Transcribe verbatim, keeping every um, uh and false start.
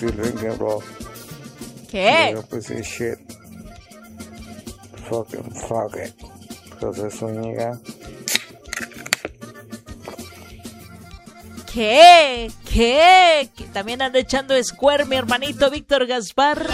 You drinking, bro? ¿Qué? Yo pues sí, shit. Fucking fuck it. José Zúñiga. ¿Qué? ¿Qué? Que también anda echando square mi hermanito Víctor Gaspar.